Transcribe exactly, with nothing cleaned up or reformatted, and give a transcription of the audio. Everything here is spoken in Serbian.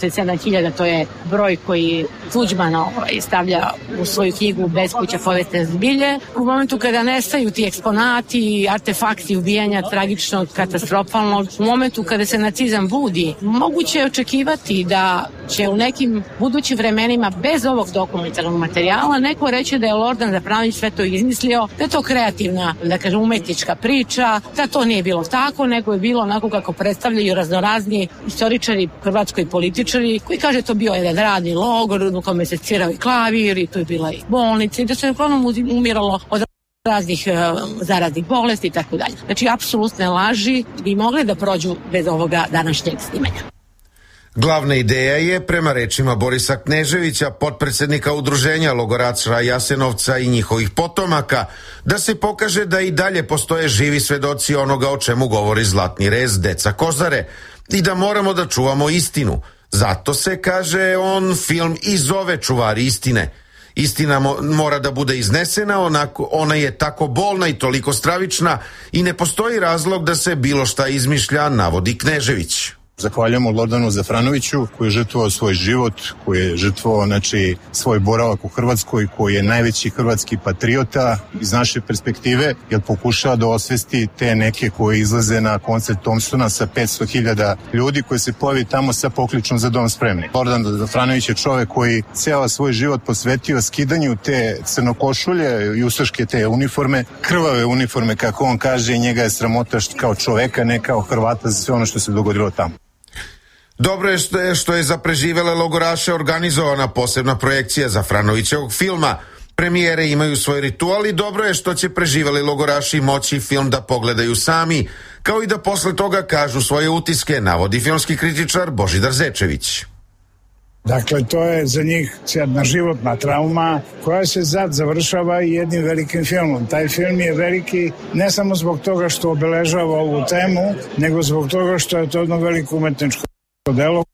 trideset sedam hiljada, to je broj koji Tuđman ovaj, stavlja u svoju knjigu Beskuća povijesne zbilje. U momentu kada nestaju ti eksponati, artefakti ubijanja tragičnog, katastrofalnog, u momentu kada se nacizam budi, moguće je očekivati da će u nekim budućim vremenima bez ovog dokumentarnog materijala neko reći da je Lordan Zafranović sve to izmislio, da je to kreativna, da kažem, umetnička priča, da to nije bilo tako, nego je bilo onako kako predstavljaju raznorazni istoričari, hrvatskoj političari, koji kaže to bio jedan radni logor u kome se svirao i klavir i tu je bila i bolnica i da se uglavnom umiralo od raznih uh, zaraznih bolesti i tako dalje. Znači, apsolutne laži bi mogle da prođu bez ovoga današnjeg snimanja. Glavna ideja je, prema rečima Borisa Kneževića, potpredsednika udruženja logoraša Jasenovca i njihovih potomaka, da se pokaže da i dalje postoje živi svedoci onoga o čemu govori Zlatni rez, deca Kozare, i da moramo da čuvamo istinu. Zato se, kaže on, film i zove Čuvari istine. Istina mo- mora da bude iznesena, onako, ona je tako bolna i toliko stravična i ne postoji razlog da se bilo šta izmišlja, navodi Knežević. Zahvaljujemo Lordanu Zafranoviću koji je žrtvovao svoj život, koji je žrtvovao znači, svoj boravak u Hrvatskoj, koji je najveći hrvatski patriota iz naše perspektive, jer pokušava da osvesti te neke koji izlaze na koncert Thompsona sa petsto hiljada ljudi koji se pojavi tamo sa pokličom za dom spremni. Lordan Zafranović je čovek koji ceo svoj život posvetio skidanju te crnokošulje i ustaške te uniforme, krvave uniforme, kako on kaže, i njega je sramota kao čoveka, ne kao Hrvata, za sve ono što se dogodilo tamo. Dobro je što je, što je za preživele logoraše organizovana posebna projekcija Zafranovićevog filma. Premijere imaju svoj ritual i dobro je što će preživeli logoraši moći film da pogledaju sami, kao i da posle toga kažu svoje utiske, navodi filmski kritičar Božidar Zečević. Dakle, to je za njih jedna životna trauma koja se sad završava jednim velikim filmom. Taj film je veliki ne samo zbog toga što obeležava ovu temu, nego zbog toga što je to jedno veliko umetničko delo